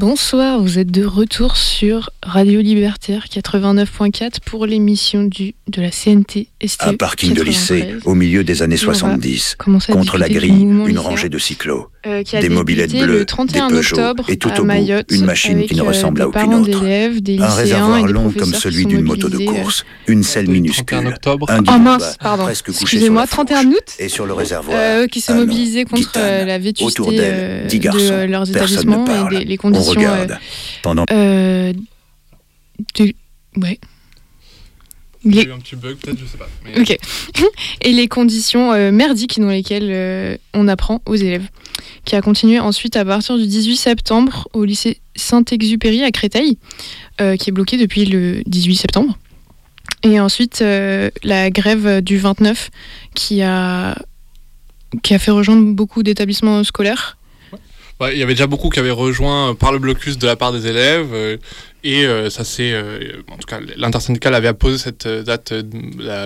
Bonsoir, vous êtes de retour sur Radio Libertaire 89.4 pour l'émission de la CNT STE. Un parking de lycée au milieu des années 70. Contre la grille, une rangée de cyclos. Des mobylettes bleues, des Peugeot et tout au bout, une machine qui ne ressemble à aucune autre. Un réservoir long comme celui d'une moto de course. Une selle minuscule. Un guidon presque couché sur la 31 août. Et sur le réservoir, qui se mobilisaient contre la vétusté de leurs établissements et les conditions. On regarde pendant. Ouais. Il y a eu un petit bug, peut-être, je sais pas. Mais... Ok. Et les conditions merdiques dans lesquelles on apprend aux élèves. Qui a continué ensuite à partir du 18 septembre au lycée Saint-Exupéry à Créteil, qui est bloqué depuis le 18 septembre. Et ensuite, la grève du 29 qui a fait rejoindre beaucoup d'établissements scolaires. Il y avait déjà beaucoup qui avaient rejoint par le blocus de la part des élèves et ça c'est en tout cas l'intersyndicale avait apposé cette date